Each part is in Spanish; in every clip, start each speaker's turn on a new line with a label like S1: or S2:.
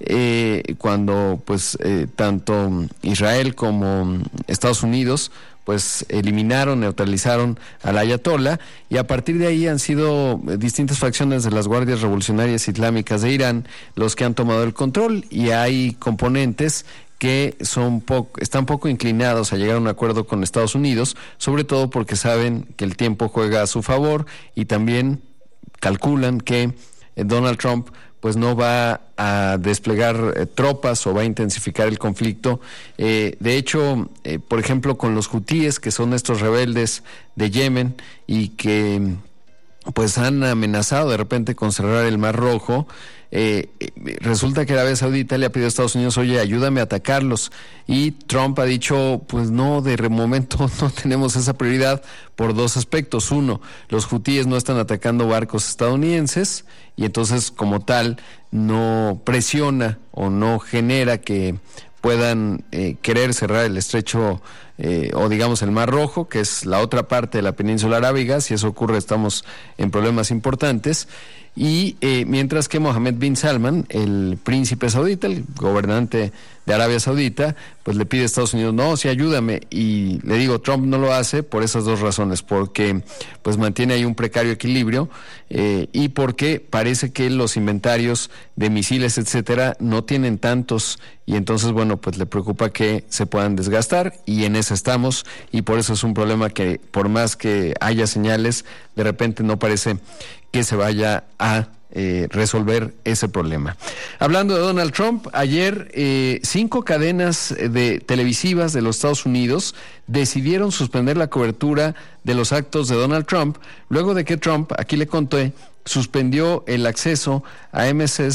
S1: cuando pues tanto Israel como Estados Unidos pues eliminaron, neutralizaron al ayatolá, y a partir de ahí han sido distintas facciones de las guardias revolucionarias islámicas de Irán los que han tomado el control, y hay componentes que están poco inclinados a llegar a un acuerdo con Estados Unidos, sobre todo porque saben que el tiempo juega a su favor, y también calculan que Donald Trump pues no va a desplegar tropas o va a intensificar el conflicto. De hecho, por ejemplo, con los hutíes, que son estos rebeldes de Yemen y que pues han amenazado de repente con cerrar el Mar Rojo, resulta que Arabia Saudita le ha pedido a Estados Unidos, oye, ayúdame a atacarlos, y Trump ha dicho, pues no, de momento no tenemos esa prioridad por dos aspectos. Uno, los hutíes no están atacando barcos estadounidenses, y entonces como tal no presiona o no genera que puedan querer cerrar el estrecho o digamos el Mar Rojo, que es la otra parte de la península arábiga. Si eso ocurre, estamos en problemas importantes. Y mientras que Mohammed bin Salman, el príncipe saudita, el gobernante de Arabia Saudita, pues le pide a Estados Unidos, no, sí, ayúdame, y le digo, Trump no lo hace por esas dos razones, porque pues mantiene ahí un precario equilibrio, y porque parece que los inventarios de misiles, etcétera, no tienen tantos, y entonces, bueno, pues le preocupa que se puedan desgastar, y en eso estamos, y por eso es un problema que, por más que haya señales, de repente no parece que se vaya a resolver ese problema. Hablando de Donald Trump, ayer 5 cadenas televisivas de los Estados Unidos decidieron suspender la cobertura de los actos de Donald Trump, luego de que Trump, aquí le conté, suspendió el acceso a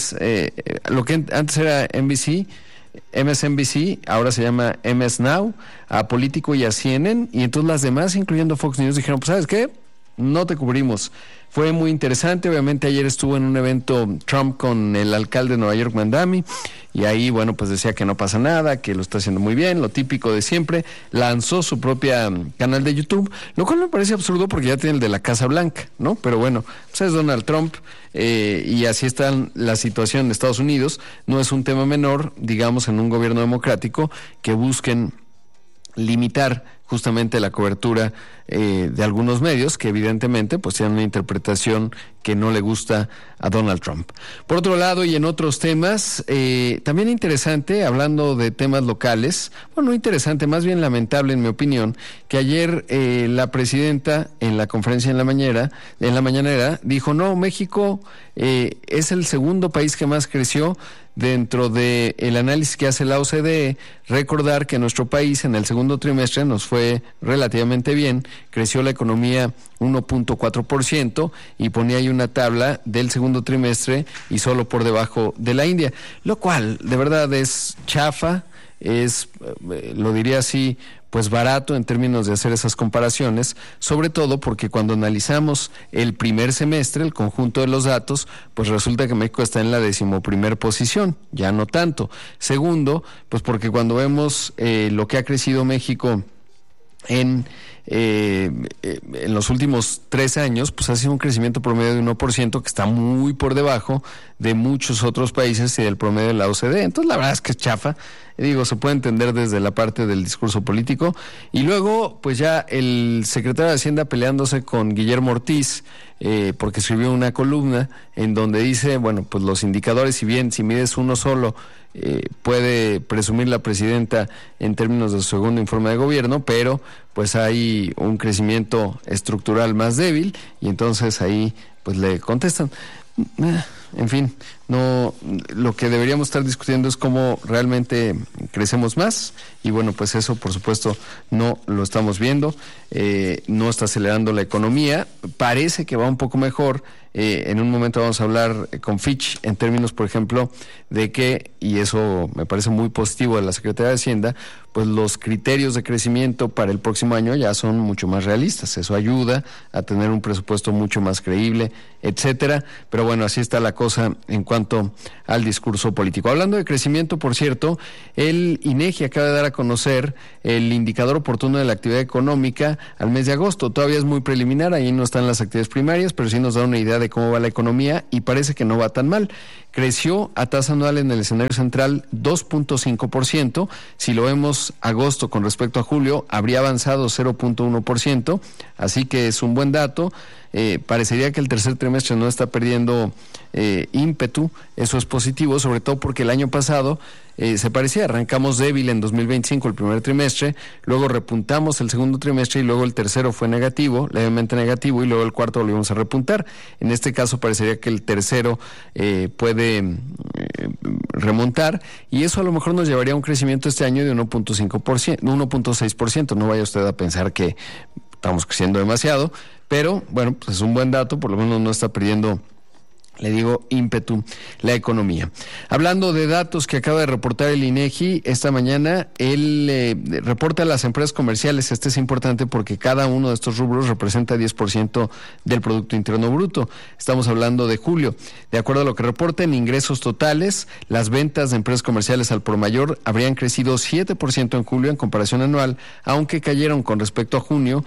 S1: lo que antes era MSNBC, ahora se llama MS Now, a Político y a CNN, y entonces las demás, incluyendo Fox News, dijeron, pues ¿sabes qué? No te cubrimos. Fue muy interesante. Obviamente ayer estuvo en un evento Trump con el alcalde de Nueva York, Mandami, y ahí, bueno, pues decía que no pasa nada, que lo está haciendo muy bien, lo típico de siempre. Lanzó su propia canal de YouTube, lo cual me parece absurdo porque ya tiene el de la Casa Blanca, ¿no? Pero bueno, pues es Donald Trump, y así está la situación en Estados Unidos. No es un tema menor, digamos, en un gobierno democrático, que busquen limitar justamente la cobertura de algunos medios que evidentemente pues tienen una interpretación que no le gusta a Donald Trump. Por otro lado, y en otros temas, también interesante, hablando de temas locales, bueno, no interesante, más bien lamentable en mi opinión, que ayer la presidenta en la conferencia en la mañanera dijo, no, México es el segundo país que más creció dentro de el análisis que hace la OCDE. Recordar que nuestro país en el segundo trimestre nos fue relativamente bien, creció la economía 1.4%, y ponía ahí una tabla del segundo trimestre y solo por debajo de la India, lo cual de verdad es chafa, es, lo diría así, pues barato en términos de hacer esas comparaciones, sobre todo porque cuando analizamos el primer semestre, el conjunto de los datos, pues resulta que México está en la 11ª posición, ya no tanto. Segundo, pues porque cuando vemos lo que ha crecido México en los últimos 3 años, pues ha sido un crecimiento promedio de 1%, que está muy por debajo de muchos otros países y del promedio de la OCDE. Entonces la verdad es que es chafa. Digo, se puede entender desde la parte del discurso político. Y luego, pues ya el secretario de Hacienda peleándose con Guillermo Ortiz, porque escribió una columna en donde dice, bueno, pues los indicadores, si bien si mides uno solo, puede presumir la presidenta en términos de su segundo informe de gobierno, pero pues hay un crecimiento estructural más débil, y entonces ahí pues le contestan. En fin, no, lo que deberíamos estar discutiendo es cómo realmente crecemos más, y bueno, pues eso por supuesto no lo estamos viendo. No está acelerando la economía, parece que va un poco mejor. En un momento vamos a hablar con Fitch en términos, por ejemplo, de que, y eso me parece muy positivo de la Secretaría de Hacienda, pues los criterios de crecimiento para el próximo año ya son mucho más realistas. Eso ayuda a tener un presupuesto mucho más creíble, etcétera. Pero bueno, así está la cosa en cuanto al discurso político. Hablando de crecimiento, por cierto, el El INEGI acaba de dar a conocer el indicador oportuno de la actividad económica al mes de agosto. Todavía es muy preliminar, ahí no están las actividades primarias, pero sí nos da una idea de cómo va la economía y parece que no va tan mal. Creció a tasa anual en el escenario central 2.5%. Si lo vemos agosto con respecto a julio, habría avanzado 0.1%, así que es un buen dato. Parecería que el tercer trimestre no está perdiendo ímpetu. Eso es positivo, sobre todo porque el año pasado se parecía, arrancamos débil en 2025 el primer trimestre, luego repuntamos el segundo trimestre y luego el tercero fue negativo, levemente negativo, y luego el cuarto volvimos a repuntar. En este caso parecería que el tercero puede remontar, y eso a lo mejor nos llevaría a un crecimiento este año de 1.6%. No vaya usted a pensar que estamos creciendo demasiado, pero bueno, pues es un buen dato, por lo menos no está perdiendo, le digo, ímpetu la economía. Hablando de datos que acaba de reportar el INEGI esta mañana, él reporta a las empresas comerciales. Este es importante porque cada uno de estos rubros representa 10% del Producto Interno Bruto. Estamos hablando de julio. De acuerdo a lo que reporta en ingresos totales, las ventas de empresas comerciales al por mayor habrían crecido 7% en julio en comparación anual, aunque cayeron con respecto a junio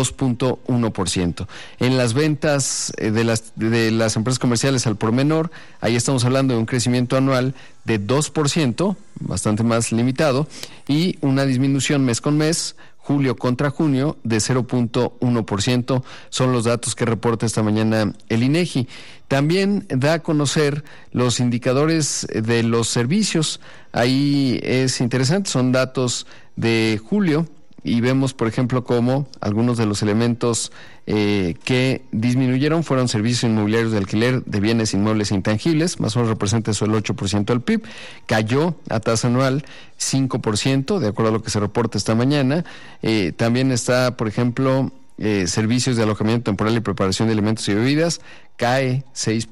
S1: 2.1%. En las ventas de las empresas comerciales al por menor, ahí estamos hablando de un crecimiento anual de 2%, bastante más limitado, y una disminución mes con mes, julio contra junio, de 0.1%. Son los datos que reporta esta mañana el INEGI. También da a conocer los indicadores de los servicios. Ahí es interesante, son datos de julio, y vemos, por ejemplo, cómo algunos de los elementos que disminuyeron fueron servicios inmobiliarios de alquiler de bienes inmuebles intangibles, más o menos representa eso el 8% del PIB, cayó a tasa anual 5%, de acuerdo a lo que se reporta esta mañana. También está, por ejemplo, servicios de alojamiento temporal y preparación de alimentos y bebidas, cae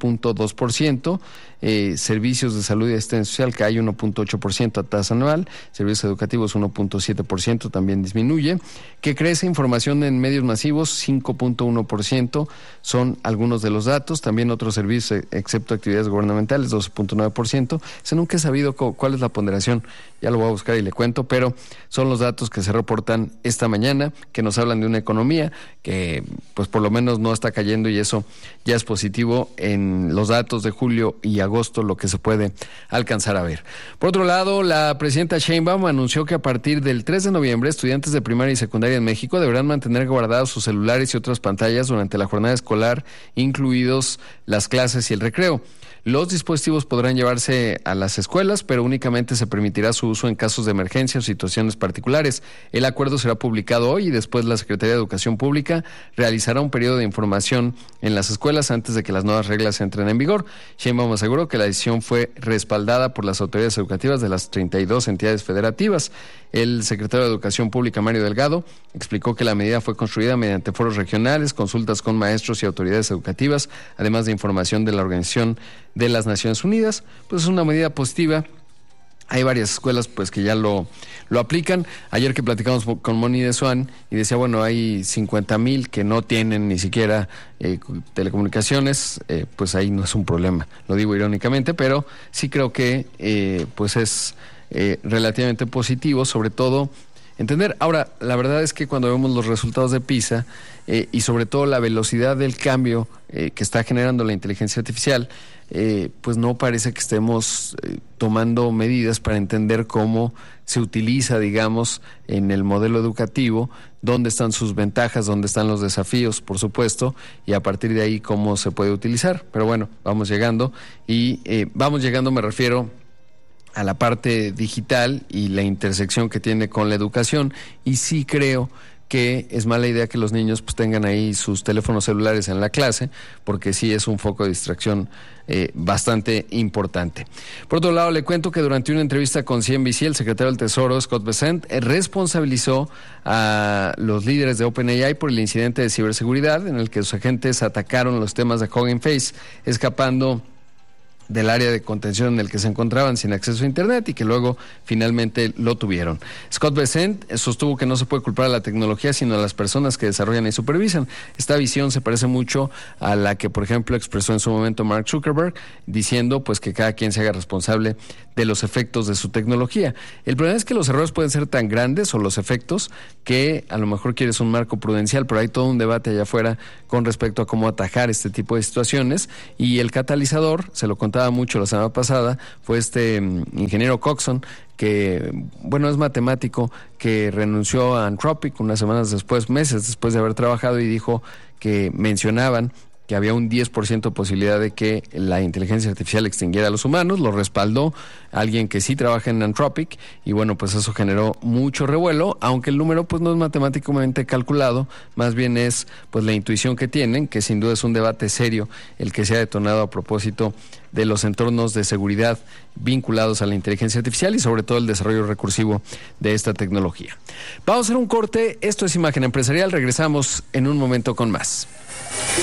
S1: 6.2%, servicios de salud y asistencia social cae 1.8% a tasa anual, servicios educativos 1.7%, también disminuye, que crece información en medios masivos 5.1%, son algunos de los datos. También otros servicios, excepto actividades gubernamentales, 12.9%. Nunca he sabido cuál es la ponderación, ya lo voy a buscar y le cuento, pero son los datos que se reportan esta mañana, que nos hablan de una economía que pues por lo menos no está cayendo, y eso ya es positivo en los datos de julio y agosto, lo que se puede alcanzar a ver. Por otro lado, la presidenta Sheinbaum anunció que a partir del 3 de noviembre, estudiantes de primaria y secundaria en México deberán mantener guardados sus celulares y otras pantallas durante la jornada escolar, incluidos las clases y el recreo. Los dispositivos podrán llevarse a las escuelas, pero únicamente se permitirá su uso en casos de emergencia o situaciones particulares. El acuerdo será publicado hoy y después la Secretaría de Educación Pública realizará un periodo de información en las escuelas antes de que las nuevas reglas entren en vigor. Sheinbaum aseguró que la decisión fue respaldada por las autoridades educativas de las 32 entidades federativas. El secretario de Educación Pública, Mario Delgado, explicó que la medida fue construida mediante foros regionales, consultas con maestros y autoridades educativas, además de información de la Organización de las Naciones Unidas. Pues es una medida positiva. Hay varias escuelas pues que ya lo aplican. Ayer que platicamos con Moni de Swan y decía, bueno, hay 50,000 que no tienen ni siquiera telecomunicaciones, pues ahí no es un problema. Lo digo irónicamente, pero sí creo que pues es relativamente positivo, sobre todo entender. Ahora, la verdad es que cuando vemos los resultados de PISA y sobre todo la velocidad del cambio que está generando la inteligencia artificial, pues no parece que estemos tomando medidas para entender cómo se utiliza, digamos, en el modelo educativo, dónde están sus ventajas, dónde están los desafíos, por supuesto, y a partir de ahí cómo se puede utilizar. Pero bueno, vamos llegando, y me refiero a la parte digital y la intersección que tiene con la educación, y sí creo que es mala idea que los niños pues tengan ahí sus teléfonos celulares en la clase, porque sí es un foco de distracción bastante importante. Por otro lado, le cuento que durante una entrevista con CNBC, el secretario del Tesoro, Scott Bessent, responsabilizó a los líderes de OpenAI por el incidente de ciberseguridad en el que sus agentes atacaron los temas de Hugging Face, escapando del área de contención en el que se encontraban sin acceso a Internet y que luego finalmente lo tuvieron. Scott Bessent sostuvo que no se puede culpar a la tecnología sino a las personas que desarrollan y supervisan. Esta visión se parece mucho a la que, por ejemplo, expresó en su momento Mark Zuckerberg, diciendo pues que cada quien se haga responsable de los efectos de su tecnología. El problema es que los errores pueden ser tan grandes, o los efectos, que a lo mejor quieres un marco prudencial, pero hay todo un debate allá afuera con respecto a cómo atajar este tipo de situaciones, y el catalizador, se lo contaba mucho la semana pasada, fue este ingeniero Coxon, que, bueno, es matemático, que renunció a Anthropic unas semanas después, meses después de haber trabajado, y dijo que mencionaban que había un 10% posibilidad de que la inteligencia artificial extinguiera a los humanos. Lo respaldó alguien que sí trabaja en Anthropic, y bueno, pues eso generó mucho revuelo, aunque el número pues no es matemáticamente calculado, más bien es pues la intuición que tienen, que sin duda es un debate serio el que se ha detonado a propósito de los entornos de seguridad vinculados a la inteligencia artificial y sobre todo el desarrollo recursivo de esta tecnología. Vamos a hacer un corte, esto es Imagen Empresarial, regresamos en un momento con más.